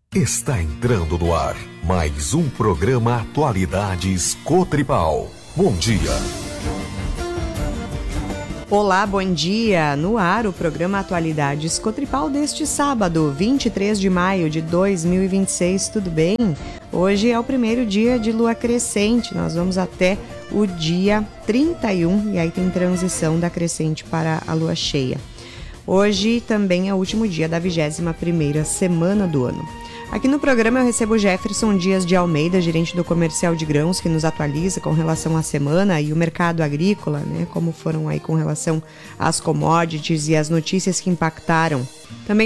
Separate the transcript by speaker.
Speaker 1: Está entrando no ar mais um programa Atualidades Cotripal. Bom dia.
Speaker 2: Olá, bom dia. No ar o programa Atualidades Cotripal deste sábado, 23 de maio de 2026. Tudo bem? Hoje é o primeiro dia de lua crescente. Nós vamos até o dia 31 e aí tem transição da crescente para a lua cheia. Hoje também é o último dia da 21ª semana do ano. Aqui no programa eu recebo Jefferson Dias de Almeida, gerente do comercial de grãos, que nos atualiza com relação à semana e o mercado agrícola, né? Como foram aí com relação às commodities e as notícias que impactaram. Também